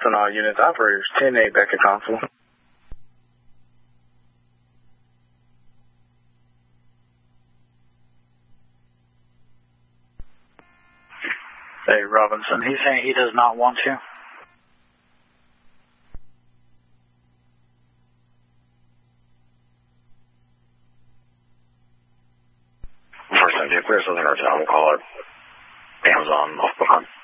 Listen, all units, operators 10-8 back at console. Hey, Robinson, he's saying he does not want to. First time, clear Southern Hotel, we'll call it Amazon off behind.